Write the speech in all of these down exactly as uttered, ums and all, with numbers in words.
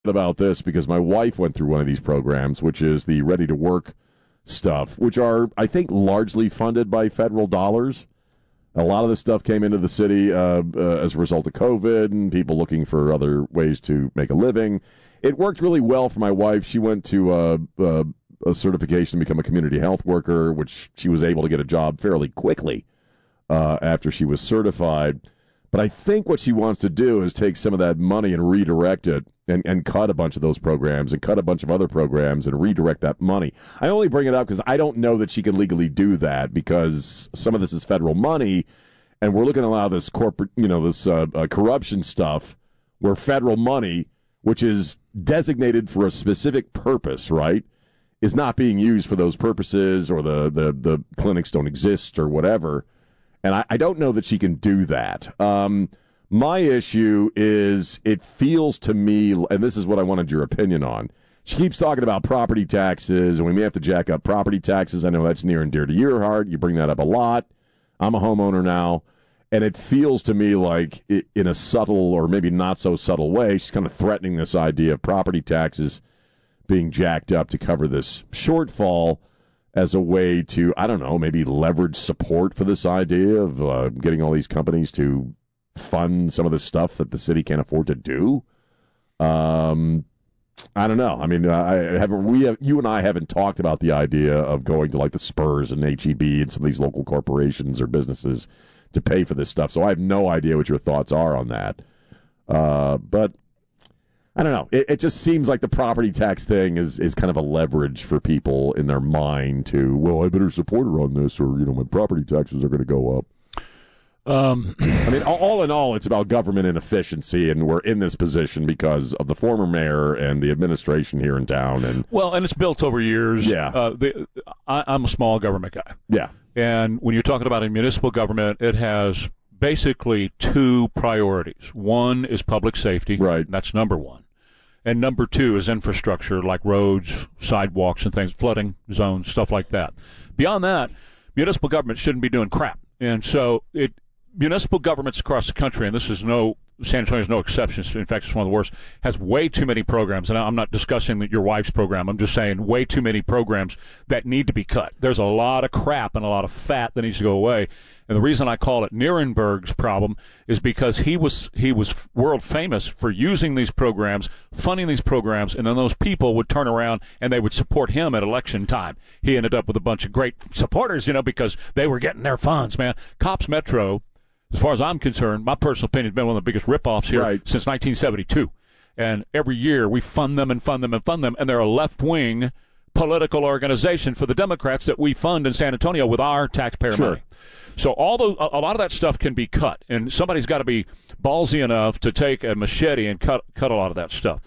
about this because my wife went through one of these programs, which is the Ready to Work stuff, which are, I think, largely funded by federal dollars. A lot of this stuff came into the city uh, uh, as a result of COVID and people looking for other ways to make a living. It worked really well for my wife. She went to uh, uh, a certification to become a community health worker, which she was able to get a job fairly quickly uh, after she was certified. But I think what she wants to do is take some of that money and redirect it and, and cut a bunch of those programs and cut a bunch of other programs and redirect that money. I only bring it up because I don't know that she can legally do that because some of this is federal money, and we're looking at a lot of this corporate, you know, this uh, uh, corruption stuff where federal money, which is designated for a specific purpose, right, is not being used for those purposes, or the, the, the clinics don't exist or whatever. And I, I don't know that she can do that. Um, my issue is it feels to me, and this is what I wanted your opinion on. She keeps talking about property taxes, and we may have to jack up property taxes. I know that's near and dear to your heart. You bring that up a lot. I'm a homeowner now, and it feels to me like it, in a subtle or maybe not so subtle way, she's kind of threatening this idea of property taxes being jacked up to cover this shortfall as a way to, I don't know, maybe leverage support for this idea of uh, getting all these companies to fund some of the stuff that the city can't afford to do. Um, I don't know. I mean, I haven't. We have, you and I haven't talked about the idea of going to like the Spurs and H E B and some of these local corporations or businesses to pay for this stuff. So I have no idea what your thoughts are on that. Uh, but I don't know. It, it just seems like the property tax thing is, is kind of a leverage for people in their mind to, well, I better support her on this, or, you know, my property taxes are going to go up. Um, I mean, all, all in all, it's about government inefficiency, and we're in this position because of the former mayor and the administration here in town. And well, and it's built over years. Yeah. Uh, the, I, I'm a small government guy. Yeah. And when you're talking about a municipal government, it has basically two priorities. One is public safety. Right. That's number one. And number two is infrastructure like roads, sidewalks, and things, flooding zones, stuff like that. Beyond that, municipal government shouldn't be doing crap. And so it municipal governments across the country, and this is no, San Antonio is no exception. In fact, it's one of the worst, has way too many programs. And I'm not discussing that your wife's program. I'm just saying way too many programs that need to be cut. There's a lot of crap and a lot of fat that needs to go away. And the reason I call it Nirenberg's problem is because he was he was world famous for using these programs, funding these programs, and then those people would turn around and they would support him at election time. He ended up with a bunch of great supporters, you know, because they were getting their funds, man. Cops Metro, as far as I'm concerned, my personal opinion, has been one of the biggest ripoffs here right. since nineteen seventy-two. And every year we fund them and fund them and fund them, and they're a left-wing political organization for the Democrats that we fund in San Antonio with our taxpayer sure. money. So all those, a lot of that stuff can be cut, and somebody's got to be ballsy enough to take a machete and cut cut a lot of that stuff.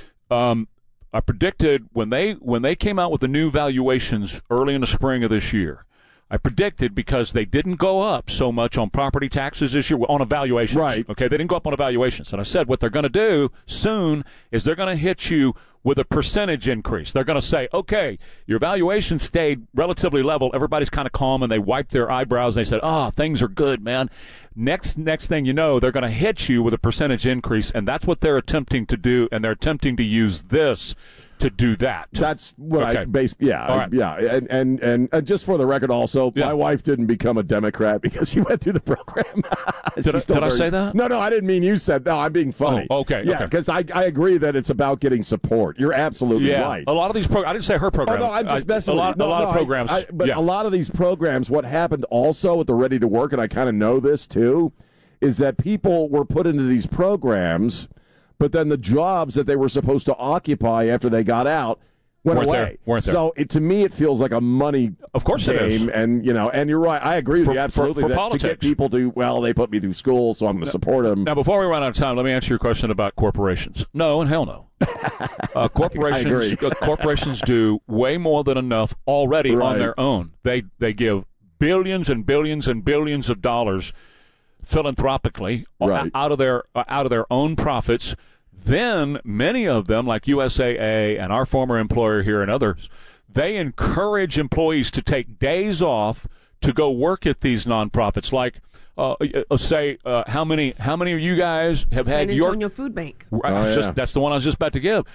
Um, I predicted when they when they came out with the new valuations early in the spring of this year, I predicted, because they didn't go up so much on property taxes this year, on evaluations. Right. Okay, they didn't go up on evaluations. And I said what they're going to do soon is they're going to hit you with a percentage increase. They're going to say, okay, your valuation stayed relatively level. Everybody's kind of calm, and they wiped their eyebrows, and they said, oh, things are good, man. Next next thing you know, they're going to hit you with a percentage increase, and that's what they're attempting to do, and they're attempting to use this to do that. That's what okay. I base. Yeah, All right. yeah, and, and and and just for the record, also, yeah. my wife didn't become a Democrat because she went through the program. did I, did I say that? No, no, I didn't mean you said. No, I'm being funny. Oh, okay. Yeah, because okay. I I agree that it's about getting support. You're absolutely yeah. right. A lot of these programs. I didn't say her program. Oh, no, I'm just messing I, a with lot, you. No, a lot no, of programs. I, I, but yeah. a lot of these programs, what happened also with the Ready to Work, and I kind of know this too, is that people were put into these programs, but then the jobs that they were supposed to occupy after they got out went weren't away. There, weren't there. So it, to me, it feels like a money of course game, it is. and you know, and you're right. I agree with for, you absolutely. For, for that politics. to get people to, well, they put me through school, so I'm going to support them. Now, before we run out of time, let me answer your question about corporations. No, and hell no. Uh, corporations, I agree. uh, corporations do way more than enough already Right. on their own. They they give billions and billions and billions of dollars philanthropically Right. out of their out of their own profits. Then many of them, like U S A A and our former employer here and others, they encourage employees to take days off to go work at these nonprofits. Like uh, uh, say uh, how many how many of you guys have San had your Antonio Food Bank. Right, Oh, I was yeah. just, that's the one I was just about to give.